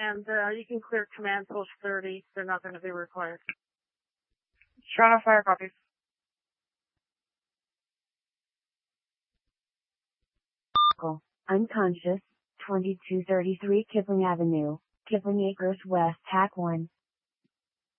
And you can clear command post 30. They're not going to be required. Toronto Fire copies. Unconscious, 2233 Kipling Avenue, Kipling Acres West, TAC 1.